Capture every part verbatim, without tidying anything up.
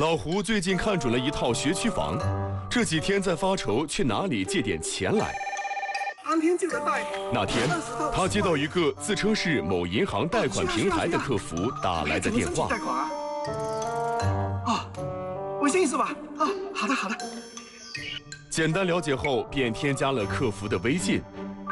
老胡最近看准了一套学区房，这几天在发愁去哪里借点钱来。 当天就能贷。 那天，他接到一个自称是某银行贷款平台的客服打来的电话。 贷款啊？啊，微信是吧？啊，好的好的。 简单了解后，便添加了客服的微信。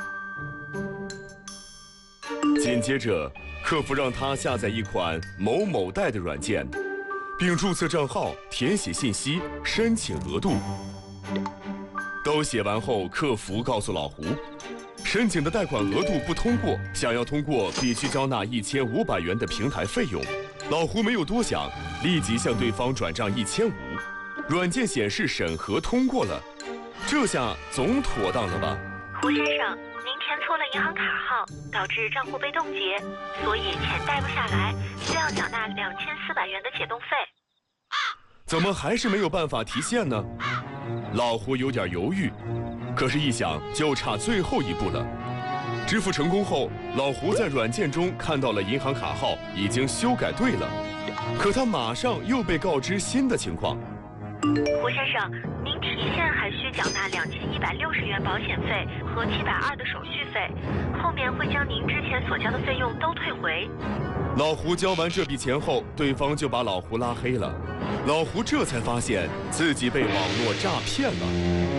紧接着，客服让他下载一款某某贷的软件，并注册账号、填写信息、申请额度。都写完后，客服告诉老胡，申请的贷款额度不通过，想要通过必须交纳一千五百元的平台费用。老胡没有多想，立即向对方转账一千五。软件显示审核通过了，这下总妥当了吧？ 胡先生，您填错了银行卡号，导致账户被冻结，所以钱贷不下来，需要缴纳两千四百元的解冻费。 怎么还是没有办法提现呢？老胡有点犹豫，可是一想就差最后一步了。支付成功后，老胡在软件中看到了银行卡号已经修改对了，可他马上又被告知新的情况。 胡先生，您提现还需缴纳两千一百六十元保险费和七百二的手续费，后面会将您之前所交的费用都退回。 老胡交完这笔钱后，对方就把老胡拉黑了。老胡这才发现自己被网络诈骗了。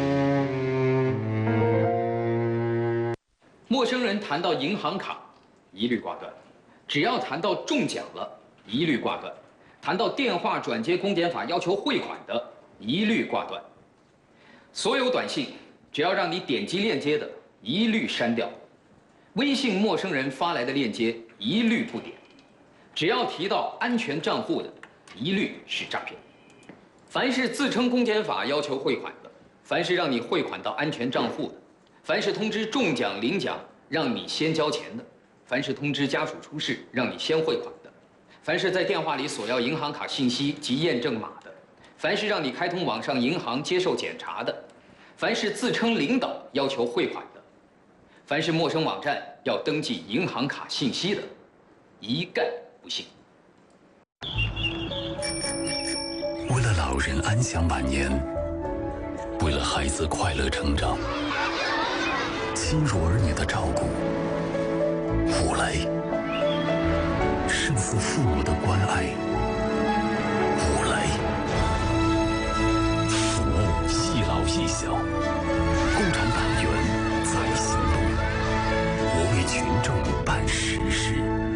陌生人谈到银行卡，一律挂断；只要谈到中奖了，一律挂断；谈到电话转接公检法要求汇款的，一律挂断。所有短信只要让你点击链接的，一律删掉；微信陌生人发来的链接，一律不点；只要提到安全账户的，一律是诈骗。凡是自称公检法要求汇款的，凡是让你汇款到安全账户的，凡是通知中奖领奖让你先交钱的，凡是通知家属出事让你先汇款的，凡是在电话里索要银行卡信息及验证码的，凡是让你开通网上银行接受检查的，凡是自称领导要求汇款的，凡是陌生网站要登记银行卡信息的，一概不信。 为了老人安享晚年，为了孩子快乐成长，亲如儿女的照顾，五雷胜似父母的关爱。五雷父母细老细小，共产党员在行动，我为群众办实事。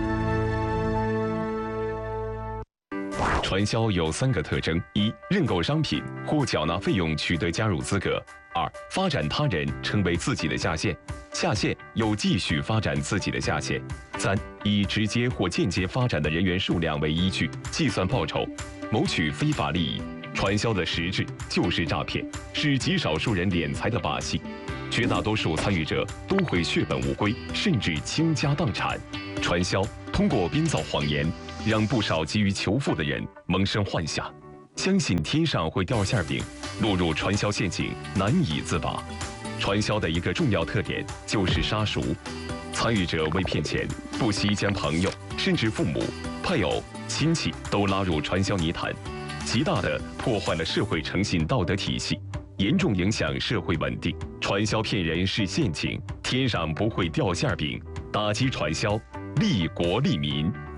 传销有三个特征：一、认购商品或缴纳费用取得加入资格；二、发展他人成为自己的下线，下线又继续发展自己的下线；三、以直接或间接发展的人员数量为依据计算报酬，谋取非法利益。传销的实质就是诈骗，是极少数人敛财的把戏，绝大多数参与者都会血本无归，甚至倾家荡产。传销通过编造谎言，让不少急于求富的人萌生幻想，相信天上会掉馅饼，落入传销陷阱难以自拔。传销的一个重要特点就是杀熟，参与者为骗钱，不惜将朋友甚至父母、配偶、亲戚都拉入传销泥潭，极大地破坏了社会诚信道德体系，严重影响社会稳定。传销骗人是陷阱，天上不会掉馅饼。打击传销，利国利民。